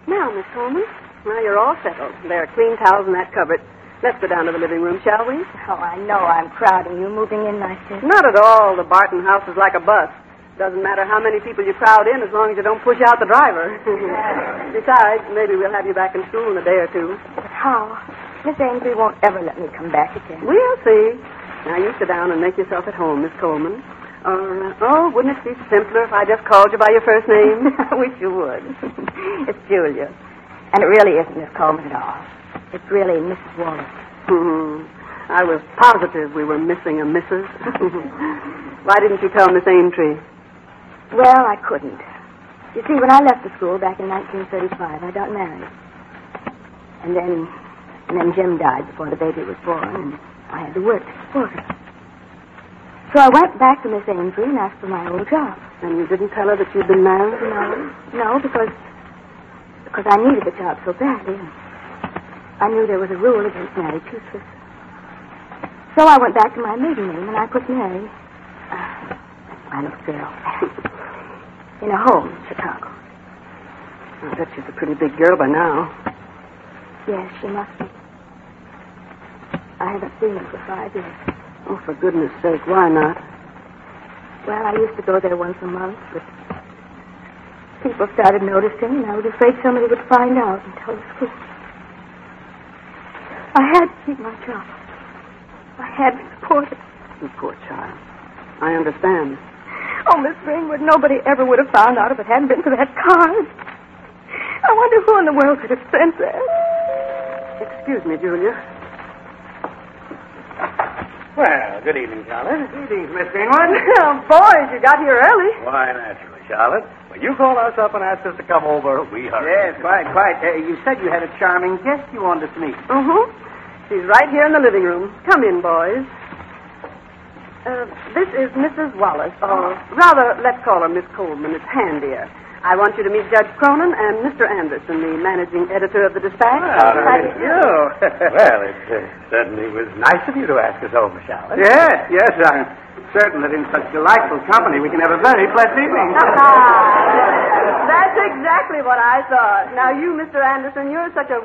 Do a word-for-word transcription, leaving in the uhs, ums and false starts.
Now, Miss Coleman, now you're all settled. There are clean towels in that cupboard. Let's go down to the living room, shall we? Oh, I know I'm crowding you, moving in nicely. Not at all. The Barton house is like a bus. Doesn't matter how many people you crowd in as long as you don't push out the driver. Besides, maybe we'll have you back in school in a day or two. But how? Miss Ainsley won't ever let me come back again. We'll see. Now, you sit down and make yourself at home, Miss Coleman. Or, uh, oh, wouldn't it be simpler if I just called you by your first name? I wish you would. It's Julia. And it really isn't Miss Coleman at all. It's really Missus Wallace. Mm-hmm. I was positive we were missing a Missus Why didn't you tell Miss Aintree? Well, I couldn't. You see, when I left the school back in nineteen thirty-five, I got married. And then, and then Jim died before the baby was born, and I had to work to support her. So I went back to Miss Aintree and asked for my old job. And you didn't tell her that you'd been married? No, no, because because I needed the job so badly. I knew there was a rule against married two sisters. So I went back to my maiden name and I put Mary, uh, my little girl, in a home in Chicago. I bet she's a pretty big girl by now. Yes, she must be. I haven't seen her for five years. Oh, for goodness sake, why not? Well, I used to go there once a month, but people started noticing, and I was afraid somebody would find out and tell the school. I had to keep my job. I had to support it. You poor child. I understand. Oh, Miss Greenwood, nobody ever would have found out if it hadn't been for that card. I wonder who in the world could have sent that. Excuse me, Julia. Well, good evening, Charlotte. Greetings, Miss Greenwood. Oh, boys, you got here early. Why, naturally, Charlotte. When you called us up and asked us to come over, we hurried. Yes, quite, quite. Uh, you said you had a charming guest you wanted to meet. Uh-huh. She's right here in the living room. Come in, boys. Uh, this is Missus Wallace, or rather, let's call her Miss Coleman. It's handier. I want you to meet Judge Cronin and Mister Anderson, the managing editor of the Dispatch. How do How you do you do? Well, it uh, certainly was nice of you to ask us over, Charlotte. Yes, yes, I'm certain that in such delightful company we can have a very pleasant evening. That's exactly what I thought. Now, you, Mister Anderson, you're such a